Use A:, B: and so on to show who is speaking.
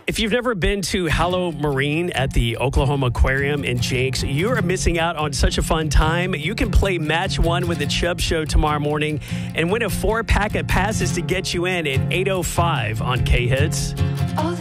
A: If you've never been to Hallow Marine at the Oklahoma Aquarium in Jenks, you are missing out on such a fun time. You can play Match 1 with the Chubb Show tomorrow morning and win a 4-pack of passes to get you in at 8:05 on K-Hits.